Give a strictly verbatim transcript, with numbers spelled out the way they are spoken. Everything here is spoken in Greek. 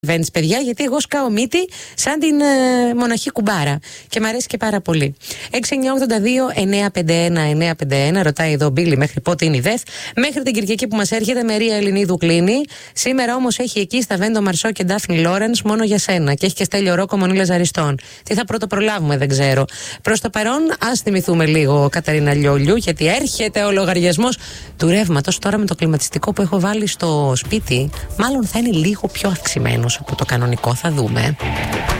events, παιδιά, γιατί εγώ σκάω μύτη σαν την ε, μοναχή κουμπάρα και μ' αρέσει και πάρα πολύ. έξι εννιά ογδόντα δύο εννιά πέντε ένα εννιά πέντε ένα, ρωτάει εδώ ο Μπίλι μέχρι πότε είναι η ΔΕΘ. Μέχρι την Κυριακή που μας έρχεται, Μερία Ελληνίδου κλείνει. Σήμερα όμως έχει εκεί στα Βέντο Μαρσό και Ντάφνη Λόρενς μόνο για σένα. Και έχει και Στέλιο Ρόκο, Μονή Λαζαριστών. Τι θα πρώτο προλάβουμε, δεν ξέρω. Προς το παρόν, ας θυμηθούμε λίγο Καταρίνα Λιόλιου, γιατί έρχεται ο λογαριασμός του ρεύματος. Τώρα με το κλιματιστικό που έχω βάλει στο σπίτι, μάλλον θα είναι λίγο πιο αυξημένος από το κανονικό. Θα δούμε.